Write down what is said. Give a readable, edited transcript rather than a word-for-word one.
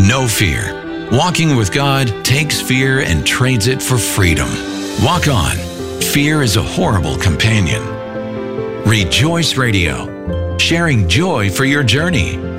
No fear. Walking with God takes fear and trades it for freedom. Walk on. Fear is a horrible companion. Rejoice Radio, sharing joy for your journey.